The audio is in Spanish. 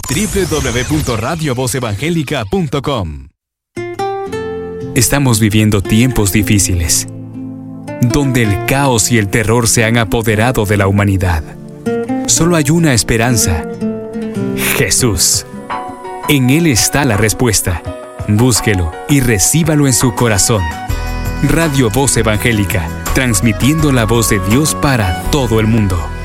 www.radiovozevangelica.com. Estamos viviendo tiempos difíciles, donde el caos y el terror se han apoderado de la humanidad. Solo hay una esperanza: Jesús. En Él está la respuesta. Búsquelo y recíbalo en su corazón. Radio Voz Evangélica, transmitiendo la voz de Dios para todo el mundo.